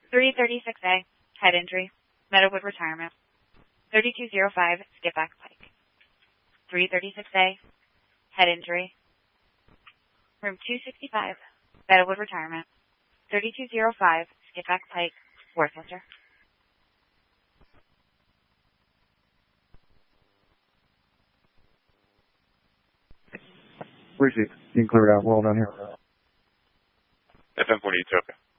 336A, head injury, Meadowood Retirement. 3205, Skipback Pike. 336A, head injury, room 265, Meadowood Retirement. 3205, Skipback Pike, Worcester. Received. You can clear it out. We're all done here. FM 48, okay.